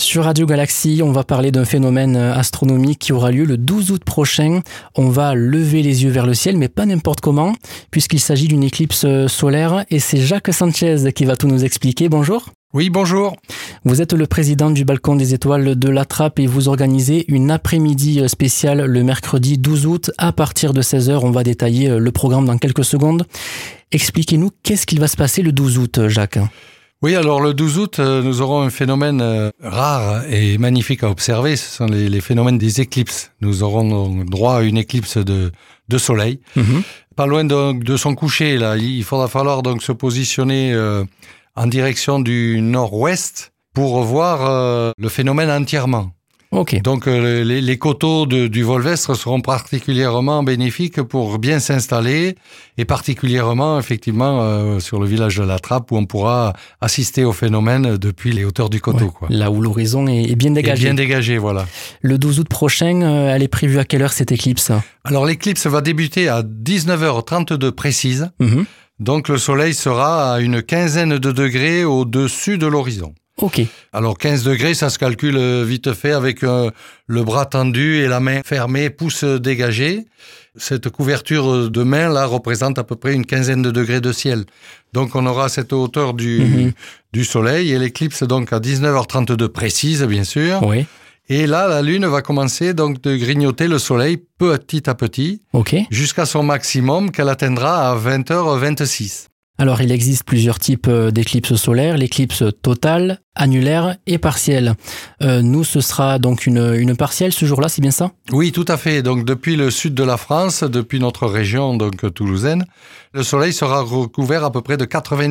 Sur Radio Galaxie, on va parler d'un phénomène astronomique qui aura lieu le 12 août prochain. On va lever les yeux vers le ciel, mais pas n'importe comment, puisqu'il s'agit d'une éclipse solaire. Et c'est Jacques Sanchez qui va tout nous expliquer. Bonjour. Oui, bonjour. Vous êtes le président du Balcon des Étoiles de La Trappe et vous organisez une après-midi spéciale le mercredi 12 août à partir de 16h. On va détailler le programme dans quelques secondes. Expliquez-nous, qu'est-ce qu'il va se passer le 12 août, Jacques ? Oui, alors le 12 août, nous aurons un phénomène rare et magnifique à observer. Ce sont les phénomènes des éclipses. Nous aurons donc droit à une éclipse de soleil. Pas loin de son coucher, là. Il falloir donc se positionner en direction du nord-ouest pour voir le phénomène entièrement. Ok. Donc les coteaux du Volvestre seront particulièrement bénéfiques pour bien s'installer et particulièrement effectivement sur le village de La Trappe où on pourra assister au phénomène depuis les hauteurs du coteau. Ouais, quoi. Là où l'horizon est bien dégagé. Bien dégagé, voilà. Le 12 août prochain, elle est prévue à quelle heure cette éclipse ? Alors l'éclipse va débuter à 19h32 précise. Donc le soleil sera à une quinzaine de degrés au-dessus de l'horizon. Ok. Alors 15 degrés, ça se calcule vite fait avec le bras tendu et la main fermée, pouce dégagé. Cette couverture de main là représente à peu près une quinzaine de degrés de ciel. Donc on aura cette hauteur du soleil et l'éclipse donc à 19h32 précise bien sûr. Oui. Et là la lune va commencer donc de grignoter le soleil petit à petit jusqu'à son maximum qu'elle atteindra à 20h26. Alors, il existe plusieurs types d'éclipses solaires, l'éclipse totale, annulaire et partielle. Nous, ce sera donc une partielle ce jour-là, c'est bien ça ? Oui, tout à fait. Donc, depuis le sud de la France, depuis notre région donc toulousaine, le soleil sera recouvert à peu près de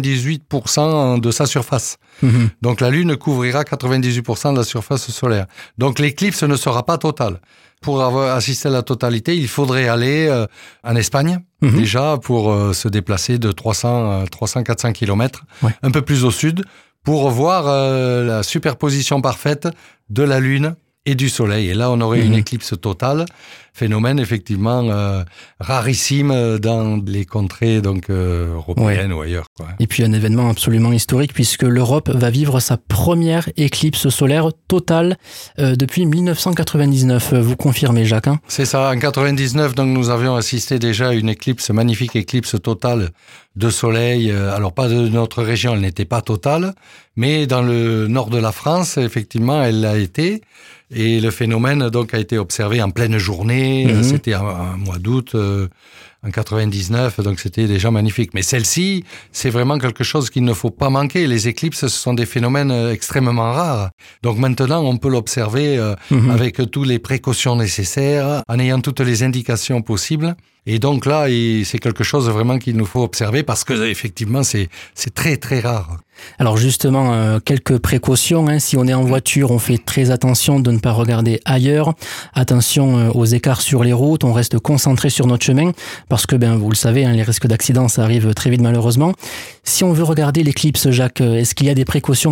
98% de sa surface. Donc, la Lune couvrira 98% de la surface solaire. Donc, l'éclipse ne sera pas totale. Pour avoir assisté à la totalité, il faudrait aller en Espagne, déjà, pour se déplacer de 300-400 km, un peu plus au sud, pour voir la superposition parfaite de la Lune et du Soleil. Et là, on aurait une éclipse totale, phénomène effectivement rarissime dans les contrées donc européennes ou ailleurs. Quoi. Et puis un événement absolument historique puisque l'Europe va vivre sa première éclipse solaire totale depuis 1999. Vous confirmez, Jacques ? C'est ça. En 99, donc nous avions assisté déjà à une éclipse, magnifique éclipse totale de soleil. Alors pas de notre région, elle n'était pas totale, mais dans le nord de la France, effectivement, elle l'a été. Et le phénomène donc a été observé en pleine journée. C'était un mois d'août en 99, donc c'était déjà magnifique. Mais celle-ci, c'est vraiment quelque chose qu'il ne faut pas manquer. Les éclipses, ce sont des phénomènes extrêmement rares. Donc maintenant, on peut l'observer avec toutes les précautions nécessaires, en ayant toutes les indications possibles. Et donc là, c'est quelque chose vraiment qu'il nous faut observer parce que effectivement, c'est très très rare. Alors justement, quelques précautions. Si on est en voiture, on fait très attention de ne pas regarder ailleurs. Attention aux écarts sur les routes. On reste concentré sur notre chemin parce que, vous le savez, les risques d'accident, ça arrive très vite malheureusement. Si on veut regarder l'éclipse, Jacques, est-ce qu'il y a des précautions à prendre ?